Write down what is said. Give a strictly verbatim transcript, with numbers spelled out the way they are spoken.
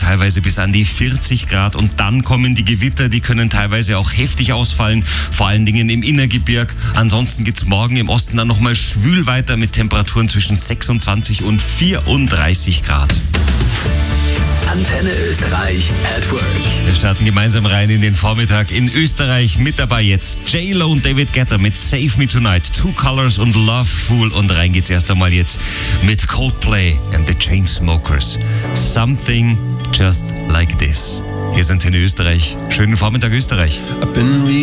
teilweise bis an die vierzig Grad und dann kommen die Gewitter, die können teilweise auch heftig ausfallen, vor allen Dingen im Innergebirg. Ansonsten geht's morgen im Osten dann nochmal schwül weiter mit Temperaturen zwischen sechsundzwanzig und vierunddreißig Grad. Antenne Österreich at Work. Wir starten gemeinsam rein in den Vormittag. In Österreich mit dabei jetzt J-Lo und David Guetta mit Save Me Tonight, Two Colors und Love Fool. Und rein geht's erst einmal jetzt mit Coldplay and the Chainsmokers. Something Just Like This. Hier sind Antenne Österreich. Schönen Vormittag Österreich.